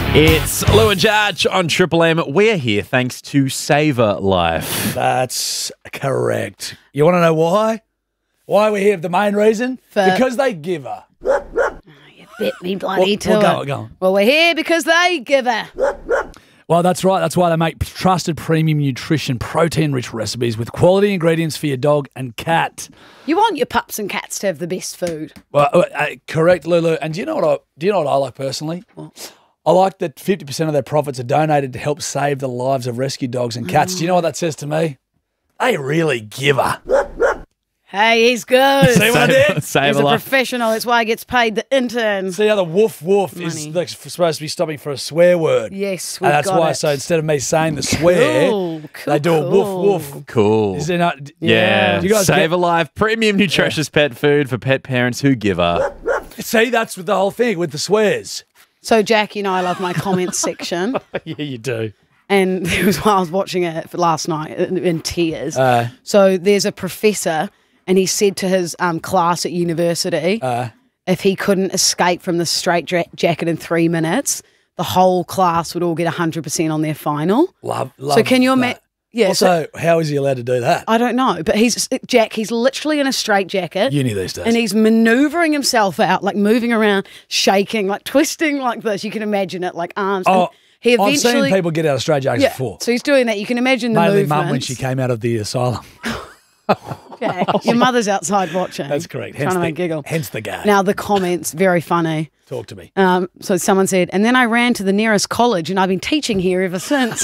It's Lou and Judge on Triple M. We're here thanks to Saver Life. That's correct. You want to know why? Why we're here? The main reason? Because they give her. You bit me bloody to Well, it. go on. Well, we're here because they give her. Well, that's right. That's why they make trusted premium nutrition, protein-rich recipes with quality ingredients for your dog and cat. You want your pups and cats to have the best food. Well, correct, Lulu. And do you know what I like personally? I like that 50% of their profits are donated to help save the lives of rescue dogs and cats. Do you know what that says to me? They really give her. Hey, he's good. See what I did? He's Saver a Life. professional. That's why he gets paid the intern. See how the woof woof is Money. like supposed to be stopping for a swear word. Yes, And we've that's got why. it. So instead of me saying the swear, Cool, they do a cool. woof woof. Cool. Is there not? Yeah. Do you guys Saver Life, premium nutritious pet food for pet parents who give her. See, that's with the whole thing with the swears. So, Jack, you know I love my comments section. Yeah, you do. And it was while I was watching it last night in tears. Uh. So there's a professor, and he said to his class at university, if he couldn't escape from the straitjacket in 3 minutes, the whole class would all get 100% on their final. Love. So can you imagine? that. Yeah. Also, how is he allowed to do that? I don't know, but he's literally in a straitjacket. Uni these days. And he's manoeuvring himself out, like moving around, shaking, like twisting like this. You can imagine it, like arms. Oh, And he I've eventually, seen people get out of straitjackets yeah. before. So he's doing that. You can imagine the Mainly movements. mum when she came out of the asylum. Okay. Your mother's outside watching. That's correct. Trying to make giggle. Hence the gag. Now the comments, very funny. Talk to me. So someone said, and then I ran to the nearest college, and I've been teaching here ever since.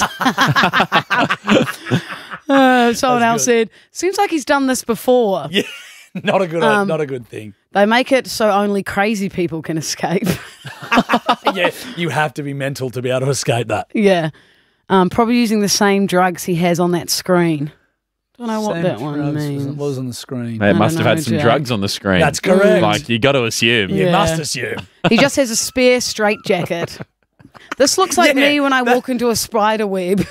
Someone else said, seems like he's done this before. Yeah, not a good thing. They make it so only crazy people can escape. Yeah, you have to be mental to be able to escape that. Yeah. Probably using the same drugs he has on that screen. Don't know what Same that one drugs means. was on the screen. They must have know, had some Jack. drugs on the screen. That's correct. Like, you got to assume. You Yeah. must assume. He just has a spare straitjacket. This looks like Yeah, me when I walk into a spider web.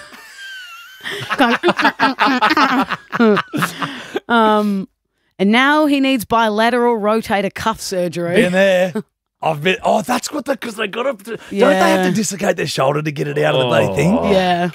And now he needs bilateral rotator cuff surgery. Been there. I've been. Oh, that's what because they got to. Don't they have to dislocate their shoulder to get it out of the bloody thing? Yeah.